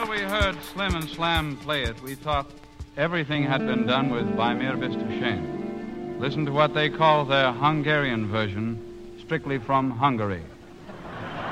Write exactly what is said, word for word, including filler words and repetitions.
After we heard Slim and Slam play it, we thought everything had been done with By Mir Bist of Shame. Listen to what they call their Hungarian version, strictly from Hungary.